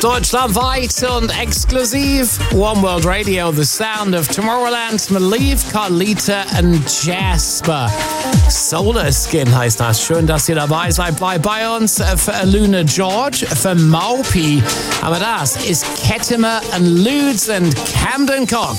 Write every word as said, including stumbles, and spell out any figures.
Deutschlandweit und exklusiv One World Radio, The Sound of Tomorrowland mit Liv, Carlita und Jasper. Solar Skin heißt das. Schön, dass ihr dabei seid bei, bei uns für Luna George, für Maupi. Aber das ist Kettimer und Ludes und Camden Cock.